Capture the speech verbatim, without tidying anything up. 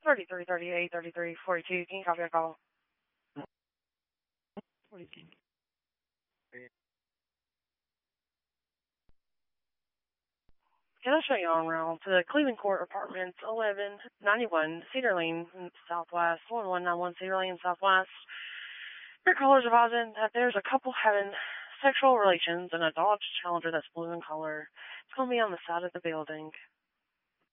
thirty-three thirty-eight thirty-three forty-two. Can you copy a call? forty-two. Can I show you on route to the Cleveland Court Apartments, eleven ninety-one Cedar Lane, Southwest, one one nine one Cedar Lane, Southwest. Your caller's advising that there's a couple having sexual relations in a Dodge Challenger that's blue in color. It's going to be on the side of the building.